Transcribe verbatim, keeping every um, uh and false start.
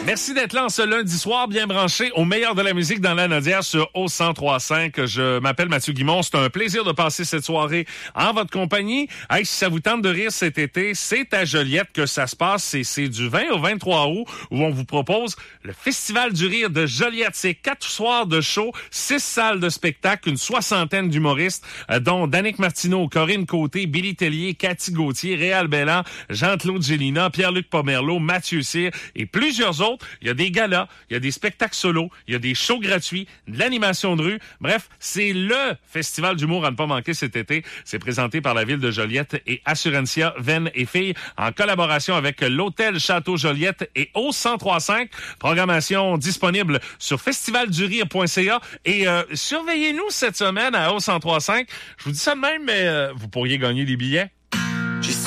Merci d'être là en ce lundi soir, bien branché au meilleur de la musique dans la Nodière sur O cent trois cinq. Je m'appelle Mathieu Guimond. C'est un plaisir de passer cette soirée en votre compagnie. Hey, si ça vous tente de rire cet été, c'est à Joliette que ça se passe. C'est, c'est du vingt au vingt-trois août où on vous propose le Festival du rire de Joliette. C'est quatre soirs de show, six salles de spectacle, une soixantaine d'humoristes, euh, dont Danick Martineau, Corinne Côté, Billy Tellier, Cathy Gauthier, Réal Bellan, Jean-Claude Gélina, Pierre-Luc Pomerleau, Mathieu Cyr et plusieurs autres. Il y a des galas, il y a des spectacles solos, il y a des shows gratuits, de l'animation de rue. Bref, c'est le festival d'humour à ne pas manquer cet été. C'est présenté par la ville de Joliette et Assurantia Vennes et Filles en collaboration avec l'Hôtel Château Joliette et O cent trois cinq. Programmation disponible sur festival du rire point c a et euh, surveillez-nous cette semaine à O cent trois cinq. Je vous dis ça de même, mais euh, vous pourriez gagner des billets.